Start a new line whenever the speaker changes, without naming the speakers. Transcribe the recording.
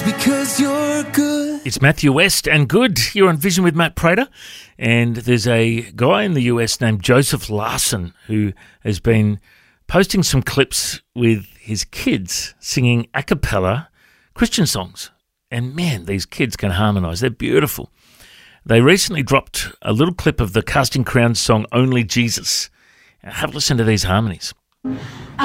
because you're good.
It's Matthew West and Good. You're on Vision with Matt Prater. And there's a guy in the US named Joseph Larson who has been posting some clips with his kids singing a cappella Christian songs. And man, these kids can harmonise. They're beautiful. They recently dropped a little clip of the Casting Crowns song Only Jesus. Have a listen to these harmonies.